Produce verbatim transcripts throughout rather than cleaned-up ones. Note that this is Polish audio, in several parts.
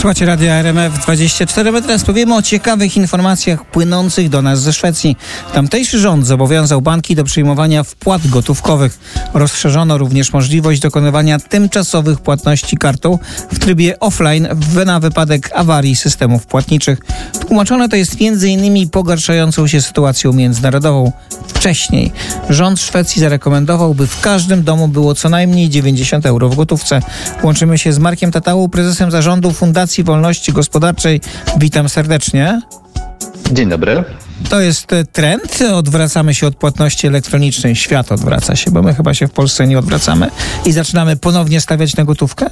Słuchajcie Radia R M F dwadzieścia cztery. My teraz powiemy o ciekawych informacjach płynących do nas ze Szwecji. Tamtejszy rząd zobowiązał banki do przyjmowania wpłat gotówkowych. Rozszerzono również możliwość dokonywania tymczasowych płatności kartą w trybie offline na wypadek awarii systemów płatniczych. Tłumaczone to jest między innymi pogarszającą się sytuacją międzynarodową. Wcześniej rząd Szwecji zarekomendował, by w każdym domu było co najmniej dziewięćdziesiąt euro w gotówce. Łączymy się z Markiem Tatałą, prezesem zarządu Fundacji Wolności Gospodarczej. Witam serdecznie. Dzień dobry. To jest trend. Odwracamy się od płatności elektronicznej. Świat odwraca się, bo my chyba się w Polsce nie odwracamy i zaczynamy ponownie stawiać na gotówkę?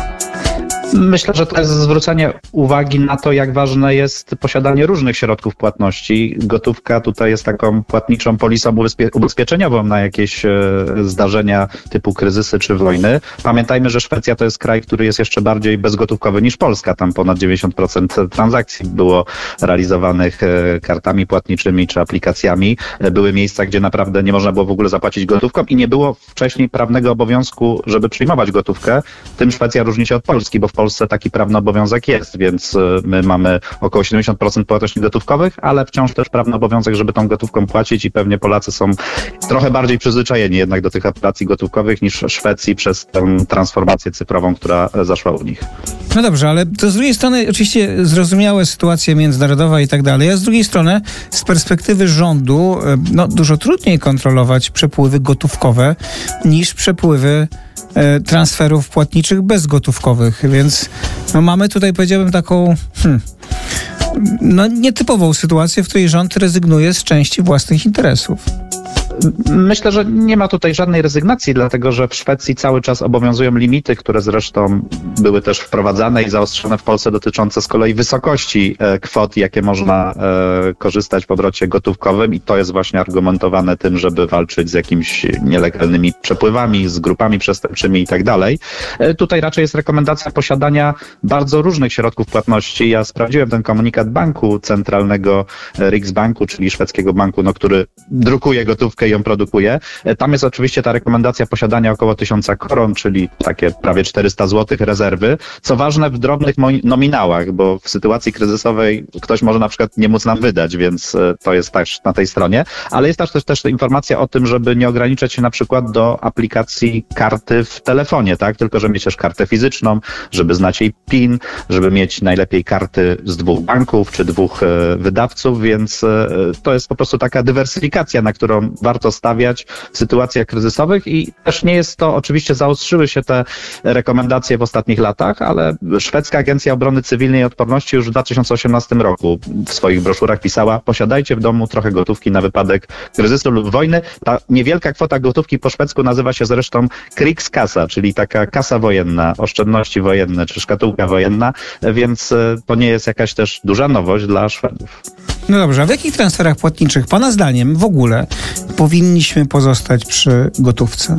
Myślę, że to jest zwrócenie uwagi na to, jak ważne jest posiadanie różnych środków płatności. Gotówka tutaj jest taką płatniczą polisą ubezpie- ubezpieczeniową na jakieś e, zdarzenia typu kryzysy czy wojny. Pamiętajmy, że Szwecja to jest kraj, który jest jeszcze bardziej bezgotówkowy niż Polska. Tam ponad dziewięćdziesiąt procent transakcji było realizowanych e, kartami płatniczymi czy aplikacjami. E, były miejsca, gdzie naprawdę nie można było w ogóle zapłacić gotówką i nie było wcześniej prawnego obowiązku, żeby przyjmować gotówkę. Tym Szwecja różni się od Polski, bo w W Polsce taki prawny obowiązek jest, więc my mamy około siedemdziesiąt procent płatności gotówkowych, ale wciąż też prawny obowiązek, żeby tą gotówką płacić i pewnie Polacy są trochę bardziej przyzwyczajeni jednak do tych operacji gotówkowych niż Szwecji przez tę transformację cyfrową, która zaszła u nich. No dobrze, ale to z drugiej strony oczywiście zrozumiałe sytuacja międzynarodowa i tak dalej, a z drugiej strony z perspektywy rządu no, dużo trudniej kontrolować przepływy gotówkowe niż przepływy transferów płatniczych bezgotówkowych, więc no mamy tutaj, powiedziałbym, taką hmm, no nietypową sytuację, w której rząd rezygnuje z części własnych interesów. Myślę, że nie ma tutaj żadnej rezygnacji, dlatego że w Szwecji cały czas obowiązują limity, które zresztą były też wprowadzane i zaostrzone w Polsce, dotyczące z kolei wysokości e, kwot, jakie można e, korzystać w obrocie gotówkowym i to jest właśnie argumentowane tym, żeby walczyć z jakimiś nielegalnymi przepływami, z grupami przestępczymi i tak dalej. E, tutaj raczej jest rekomendacja posiadania bardzo różnych środków płatności. Ja sprawdziłem ten komunikat banku centralnego e, Riksbanku, czyli szwedzkiego banku, no, który drukuje gotówkę i ją produkuje. Tam jest oczywiście ta rekomendacja posiadania około tysiąca koron, czyli takie prawie czterysta złotych rezerwy. Co ważne, w drobnych nominałach, bo w sytuacji kryzysowej ktoś może na przykład nie móc nam wydać, więc to jest też na tej stronie. Ale jest też, też, też informacja o tym, żeby nie ograniczać się na przykład do aplikacji karty w telefonie, tak? Tylko, żeby mieć też kartę fizyczną, żeby znać jej PIN, żeby mieć najlepiej karty z dwóch banków czy dwóch wydawców, więc to jest po prostu taka dywersyfikacja, na którą warto stawiać w sytuacjach kryzysowych i też nie jest to, oczywiście zaostrzyły się te rekomendacje w ostatnich latach, ale Szwedzka Agencja Obrony Cywilnej i Odporności już w dwa tysiące osiemnastym roku w swoich broszurach pisała: posiadajcie w domu trochę gotówki na wypadek kryzysu lub wojny. Ta niewielka kwota gotówki po szwedzku nazywa się zresztą Krigskassa, czyli taka kasa wojenna, oszczędności wojenne czy szkatułka wojenna, więc to nie jest jakaś też duża nowość dla Szwedów. No dobrze, a w jakich transferach płatniczych Pana zdaniem w ogóle powinniśmy pozostać przy gotówce?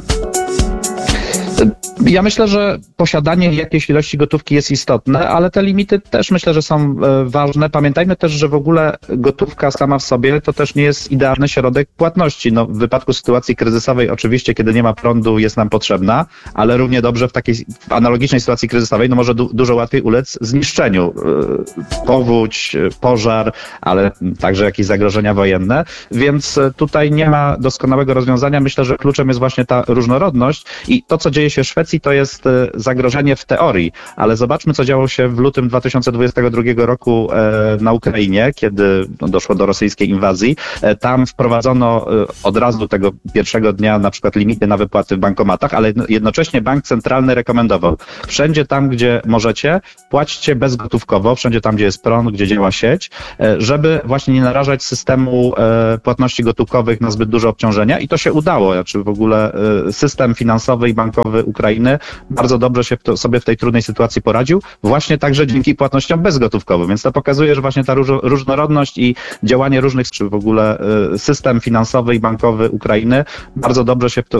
Ja myślę, że posiadanie jakiejś ilości gotówki jest istotne, ale te limity też myślę, że są ważne. Pamiętajmy też, że w ogóle gotówka sama w sobie to też nie jest idealny środek płatności. No, w wypadku sytuacji kryzysowej oczywiście, kiedy nie ma prądu, jest nam potrzebna, ale równie dobrze w takiej w analogicznej sytuacji kryzysowej no może du- dużo łatwiej ulec zniszczeniu. Powódź, pożar, ale także jakieś zagrożenia wojenne, więc tutaj nie ma doskonałego rozwiązania. Myślę, że kluczem jest właśnie ta różnorodność i to, co dzieje się w Szwecji, to jest zagrożenie w teorii, ale zobaczmy, co działo się w lutym dwa tysiące dwudziestego drugiego roku na Ukrainie, kiedy doszło do rosyjskiej inwazji. Tam wprowadzono od razu tego pierwszego dnia na przykład limity na wypłaty w bankomatach, ale jednocześnie bank centralny rekomendował: wszędzie tam, gdzie możecie, płaćcie bezgotówkowo, wszędzie tam, gdzie jest prąd, gdzie działa sieć, żeby właśnie nie narażać systemu płatności gotówkowych na zbyt duże obciążenia i to się udało. Znaczy w ogóle system finansowy i bankowy Ukrainy bardzo dobrze się sobie w tej trudnej sytuacji poradził, właśnie także dzięki płatnościom bezgotówkowym. Więc to pokazuje, że właśnie ta róż- różnorodność i działanie różnych, czy w ogóle system finansowy i bankowy Ukrainy bardzo dobrze się